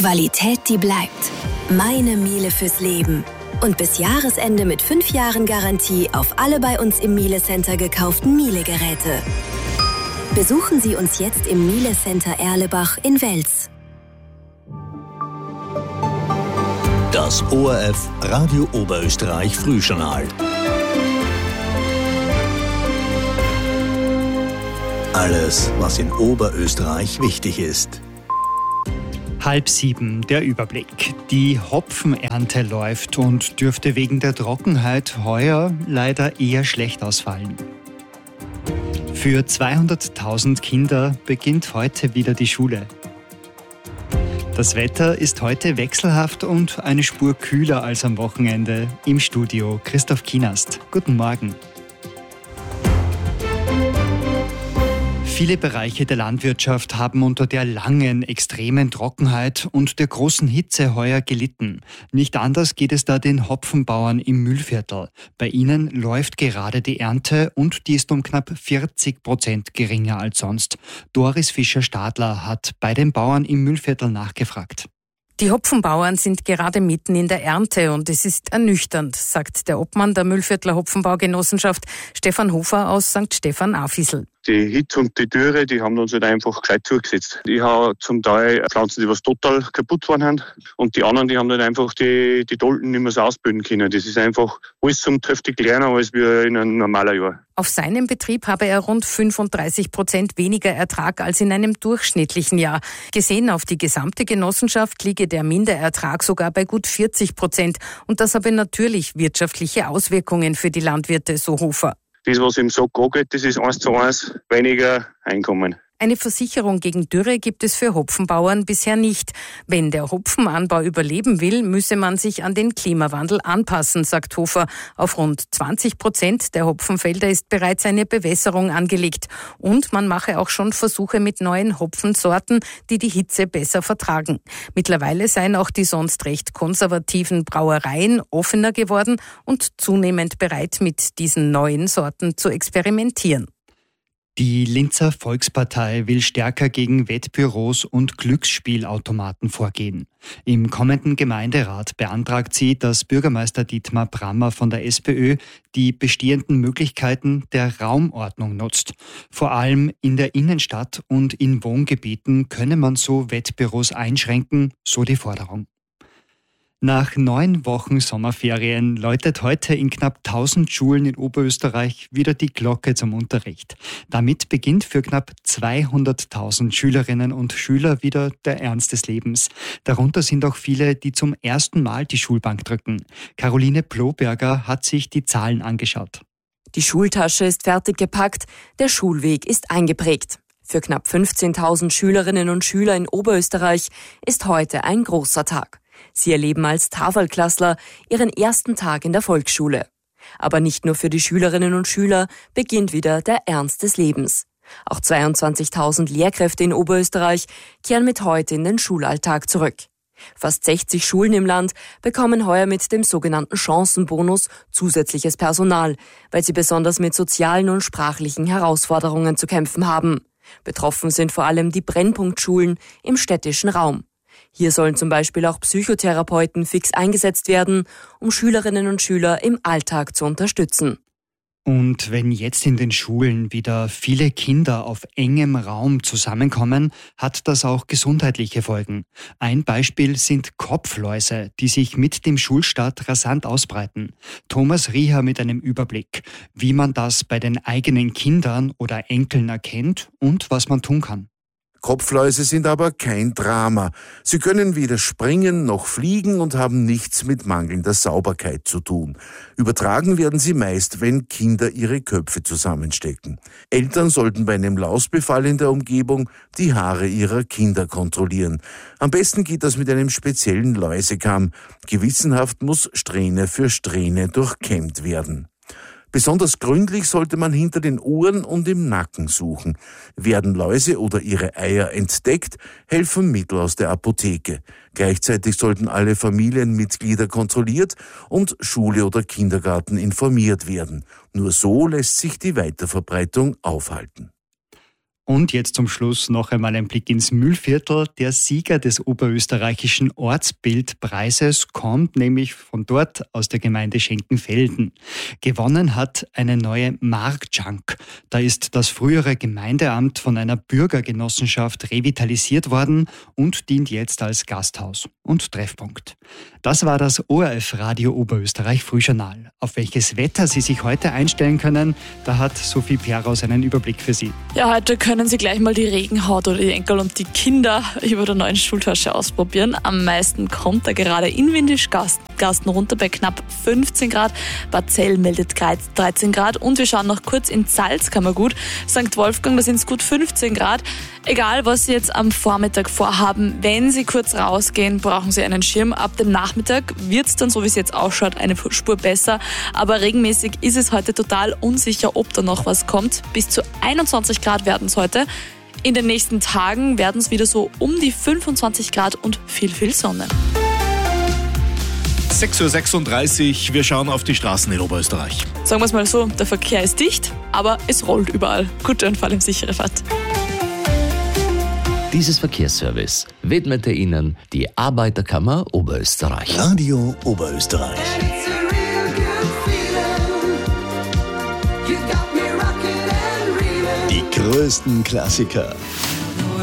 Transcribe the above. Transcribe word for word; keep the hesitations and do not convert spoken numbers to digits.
Qualität, die bleibt. Meine Miele fürs Leben. Und bis Jahresende mit fünf Jahren Garantie auf alle bei uns im Miele Center gekauften Miele-Geräte. Besuchen Sie uns jetzt im Miele Center Erlebach in Wels. Das O R F Radio Oberösterreich Frühjournal. Alles, was in Oberösterreich wichtig ist. Halb sieben, der Überblick. Die Hopfenernte läuft und dürfte wegen der Trockenheit heuer leider eher schlecht ausfallen. Für zweihunderttausend Kinder beginnt heute wieder die Schule. Das Wetter ist heute wechselhaft und eine Spur kühler als am Wochenende. Im Studio Christoph Kienast. Guten Morgen. Viele Bereiche der Landwirtschaft haben unter der langen, extremen Trockenheit und der großen Hitze heuer gelitten. Nicht anders geht es da den Hopfenbauern im Mühlviertel. Bei ihnen läuft gerade die Ernte und die ist um knapp vierzig Prozent geringer als sonst. Doris Fischer-Stadler hat bei den Bauern im Mühlviertel nachgefragt. Die Hopfenbauern sind gerade mitten in der Ernte und es ist ernüchternd, sagt der Obmann der Mühlviertler Hopfenbaugenossenschaft Stefan Hofer aus Sankt Stephan-Afisl. Die Hitze und die Dürre, die haben uns halt einfach gescheit zugesetzt. Ich habe zum Teil Pflanzen, die was total kaputt waren, und die anderen, die haben dann einfach die, die Dolden nicht mehr so ausbilden können. Das ist einfach alles zum heftig kleiner als wie in einem normalen Jahr. Auf seinem Betrieb habe er rund fünfunddreißig Prozent weniger Ertrag als in einem durchschnittlichen Jahr. Gesehen auf die gesamte Genossenschaft liege der Minderertrag sogar bei gut vierzig Prozent. Und das habe natürlich wirtschaftliche Auswirkungen für die Landwirte, so Hofer. Das, was im Sack angeht, das ist eins zu eins weniger Einkommen. Eine Versicherung gegen Dürre gibt es für Hopfenbauern bisher nicht. Wenn der Hopfenanbau überleben will, müsse man sich an den Klimawandel anpassen, sagt Hofer. Auf rund zwanzig Prozent der Hopfenfelder ist bereits eine Bewässerung angelegt. Und man mache auch schon Versuche mit neuen Hopfensorten, die die Hitze besser vertragen. Mittlerweile seien auch die sonst recht konservativen Brauereien offener geworden und zunehmend bereit, mit diesen neuen Sorten zu experimentieren. Die Linzer Volkspartei will stärker gegen Wettbüros und Glücksspielautomaten vorgehen. Im kommenden Gemeinderat beantragt sie, dass Bürgermeister Dietmar Brammer von der SPÖ die bestehenden Möglichkeiten der Raumordnung nutzt. Vor allem in der Innenstadt und in Wohngebieten könne man so Wettbüros einschränken, so die Forderung. Nach neun Wochen Sommerferien läutet heute in knapp tausend Schulen in Oberösterreich wieder die Glocke zum Unterricht. Damit beginnt für knapp zweihunderttausend Schülerinnen und Schüler wieder der Ernst des Lebens. Darunter sind auch viele, die zum ersten Mal die Schulbank drücken. Caroline Ploberger hat sich die Zahlen angeschaut. Die Schultasche ist fertig gepackt, der Schulweg ist eingeprägt. Für knapp fünfzehntausend Schülerinnen und Schüler in Oberösterreich ist heute ein großer Tag. Sie erleben als Tafelklassler ihren ersten Tag in der Volksschule. Aber nicht nur für die Schülerinnen und Schüler beginnt wieder der Ernst des Lebens. Auch zweiundzwanzigtausend Lehrkräfte in Oberösterreich kehren mit heute in den Schulalltag zurück. Fast sechzig Schulen im Land bekommen heuer mit dem sogenannten Chancenbonus zusätzliches Personal, weil sie besonders mit sozialen und sprachlichen Herausforderungen zu kämpfen haben. Betroffen sind vor allem die Brennpunktschulen im städtischen Raum. Hier sollen zum Beispiel auch Psychotherapeuten fix eingesetzt werden, um Schülerinnen und Schüler im Alltag zu unterstützen. Und wenn jetzt in den Schulen wieder viele Kinder auf engem Raum zusammenkommen, hat das auch gesundheitliche Folgen. Ein Beispiel sind Kopfläuse, die sich mit dem Schulstart rasant ausbreiten. Thomas Rieher mit einem Überblick, wie man das bei den eigenen Kindern oder Enkeln erkennt und was man tun kann. Kopfläuse sind aber kein Drama. Sie können weder springen noch fliegen und haben nichts mit mangelnder Sauberkeit zu tun. Übertragen werden sie meist, wenn Kinder ihre Köpfe zusammenstecken. Eltern sollten bei einem Lausbefall in der Umgebung die Haare ihrer Kinder kontrollieren. Am besten geht das mit einem speziellen Läusekamm. Gewissenhaft muss Strähne für Strähne durchkämmt werden. Besonders gründlich sollte man hinter den Ohren und im Nacken suchen. Werden Läuse oder ihre Eier entdeckt, helfen Mittel aus der Apotheke. Gleichzeitig sollten alle Familienmitglieder kontrolliert und Schule oder Kindergarten informiert werden. Nur so lässt sich die Weiterverbreitung aufhalten. Und jetzt zum Schluss noch einmal ein Blick ins Mühlviertel. Der Sieger des oberösterreichischen Ortsbildpreises kommt nämlich von dort aus der Gemeinde Schenkenfelden. Gewonnen hat eine neue Marktschank. Da ist das frühere Gemeindeamt von einer Bürgergenossenschaft revitalisiert worden und dient jetzt als Gasthaus und Treffpunkt. Das war das O R F Radio Oberösterreich Frühjournal. Auf welches Wetter Sie sich heute einstellen können, da hat Sophie Perraus einen Überblick für Sie. Ja, heute können Sie gleich mal die Regenhaut oder die Enkel und die Kinder über der neuen Schultasche ausprobieren. Am meisten kommt da gerade in Windischgarsten runter bei knapp fünfzehn Grad. Bad Zell meldet dreizehn Grad und wir schauen noch kurz in Salzkammergut. Sankt Wolfgang, da sind es gut fünfzehn Grad. Egal, was Sie jetzt am Vormittag vorhaben, wenn Sie kurz rausgehen, brauchen Sie einen Schirm. Ab dem Nachmittag wird es dann, so wie es jetzt ausschaut, eine Spur besser. Aber regenmäßig ist es heute total unsicher, ob da noch was kommt. Bis zu einundzwanzig Grad werden es heute. In den nächsten Tagen werden es wieder so um die fünfundzwanzig Grad und viel, viel Sonne. sechs Uhr sechsunddreißig, wir schauen auf die Straßen in Oberösterreich. Sagen wir es mal so, der Verkehr ist dicht, aber es rollt überall. Gute und vor allem sichere Fahrt. Dieses Verkehrsservice widmete Ihnen die Arbeiterkammer Oberösterreich. Radio Oberösterreich. Die größten Klassiker